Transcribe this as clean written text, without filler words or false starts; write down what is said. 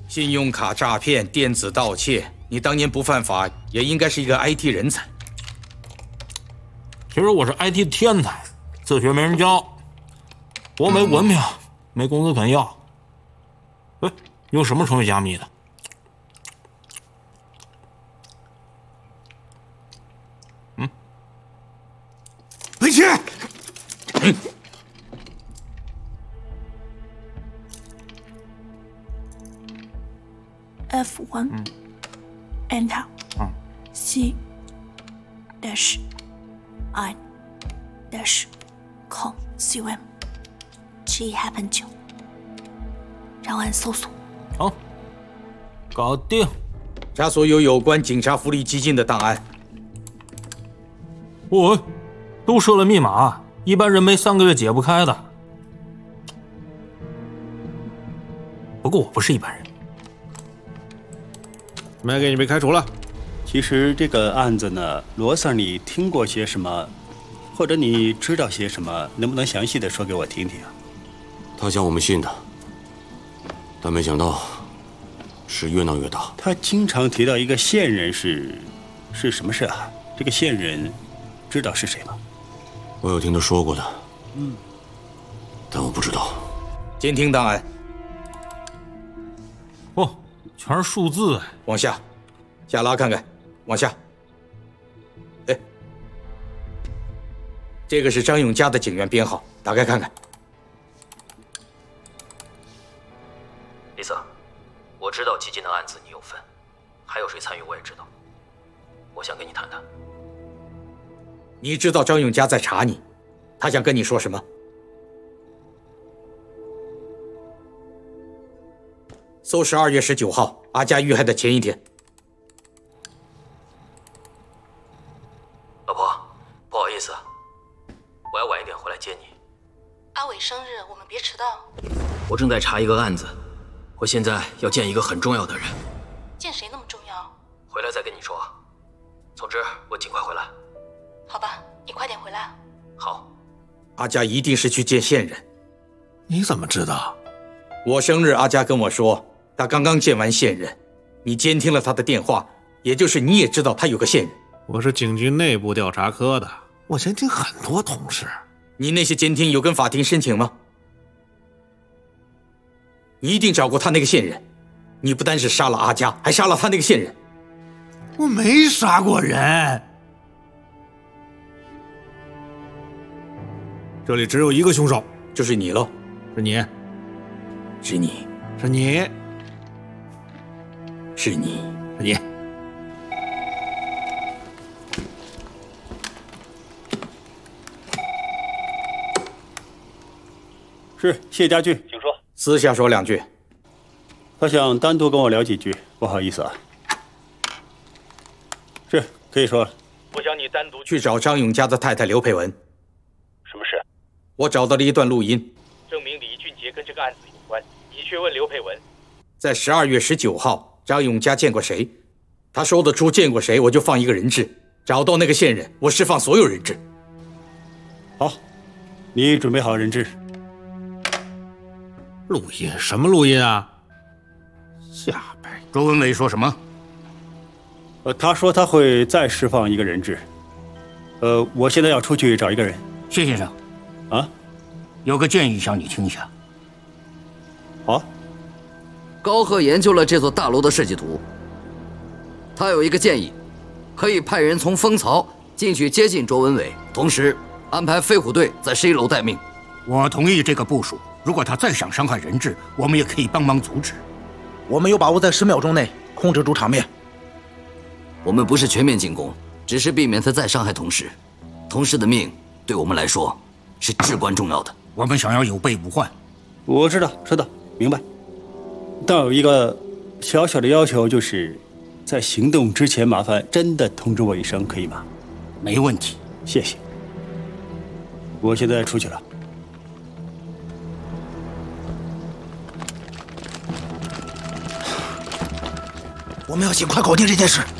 信用卡诈骗、电子盗窃，你当年不犯法，也应该是一个 IT 人才。 其实我是 IT 天才，自学没人教，我没文凭，没工资肯要。哎，用什么程序加密的？ 回去。 F1 Enter C dash I dash com G happen 9，然后按搜索。 好，搞定。 查所有关警察福利基金的档案。 我都设了密码，一般人没3个月解不开的。不过我不是一般人。 没给你被开除了。 其实这个案子呢，罗 Sir， 你听过些什么，或者你知道些什么？能不能详细的说给我听听啊？ 他想我们信他，但没想到事越闹越大。 他经常提到一个线人是什么事啊？这个线人知道是谁吗？ 我有听他说过的，但我不知道。 监听档案。 哦，全是数字哎。 往下拉看看，往下。哎，这个是张永佳的警员编号，打开看看。 丽萨，我知道基金的案子你有份，还有谁参与我也知道。我想跟你谈谈。 你知道张永佳在查你，他想跟你说什么？搜12月19号，阿佳遇害的前一天。 老婆，不好意思，我要晚一点回来接你。 阿伟生日，我们别迟到。 我正在查一个案子，我现在要见一个很重要的人。 见谁那么重要？ 回来再跟你说。总之，我尽快回来。 好吧，你快点回来。 好。 阿佳一定是去见线人。 你怎么知道？ 我生日，阿佳跟我说，他刚刚见完线人。你监听了他的电话，也就是你也知道他有个线人。 我是警局内部调查科的，我监听很多同事。 你那些监听有跟法庭申请吗？你一定找过他那个线人。你不单是杀了阿佳，还杀了他那个线人。 我没杀过人。这里只有一个凶手， 就是你喽。 是你， 是你， 是你， 是你， 是你。 是谢家俊，请说。 私下说2句。 他想单独跟我聊几句，不好意思啊。是，可以说了。 我想你单独去找张永佳的太太刘佩文。 什么事？ 我找到了一段录音，证明李俊杰跟这个案子有关。你去问刘佩文，在12月19号，张永佳见过谁？他说得出见过谁，我就放一个人质。找到那个线人，我释放所有人质。 好，你准备好人质。 录音？什么录音啊？下辈。 周文伟说什么？ 他说他会再释放一个人质。我现在要出去找一个人。 谢先生。 啊？ 有个建议想你听一下。 好。 高贺研究了这座大楼的设计图，他有一个建议，可以派人从蜂巢进去接近卓文伟，同时安排飞虎队在11楼待命。 我同意这个部署。如果他再想伤害人质，我们也可以帮忙阻止。 我们有把握在10秒钟内控制住场面。 我们不是全面进攻，只是避免他再伤害同事。同事的命对我们来说是至关重要的。 我们想要有备无患。 我知道，明白。但有一个小小的要求，就是在行动之前，麻烦真的通知我一声，可以吗？ 没问题， 谢谢。我现在出去了。 我们要尽快搞定这件事。